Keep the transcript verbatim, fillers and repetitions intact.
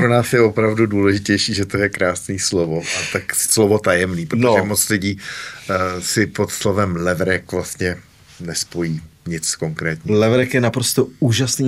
pro nás je opravdu důležitější, že to je krásný slovo a tak slovo tajemný, protože no. moc lidí uh, si pod slovem levrek vlastně nespojí nic konkrétního. Levrek je naprosto úžasný